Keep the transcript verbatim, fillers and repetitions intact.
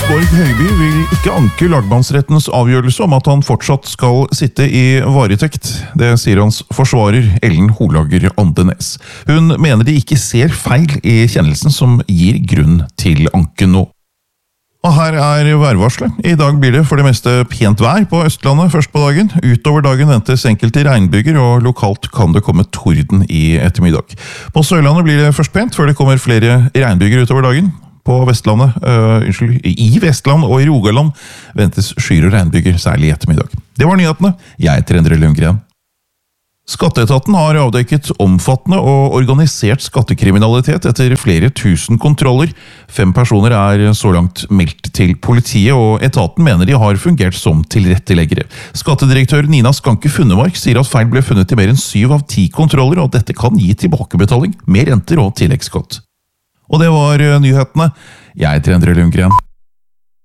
Bård Høiby vil ikke anke lagmannsrettens avgjørelse om at han fortsatt skal sitte i varetekt. Det sier hans forsvarer Ellen Holager Andenes. Hun mener de ikke ser feil i kjennelsen som gir grunn til anken nå. Og her er værvarselet. I dag blir det for det meste pent vær på Østlandet først på dagen. Utover dagen ventes enkelte regnbyger, og lokalt kan det komme torden i ettermiddag. På Sørlandet blir det først pent, før det kommer flere regnbyger utover dagen. På Vestlandet, øh, unnskyld, i Vestland og i Rogaland ventes skyer og regnbyger, særlig i ettermiddag. Det var nyhetene. Jeg heter Endre Lundgren. Skatteetaten har avdekket omfattende og organisert skattekriminalitet etter flere tusen kontroller. Fem personer er så langt meldt til politiet, og etaten mener de har fungert som tilretteleggere. Skattedirektør Nina Skanke Funnemark sier at feil ble funnet i mer enn syv av ti kontroller, og dette kan gi tilbakebetaling, mer renter og tilleggsskatt. Og det var nyhetene. Jeg heter Endre Lundgren.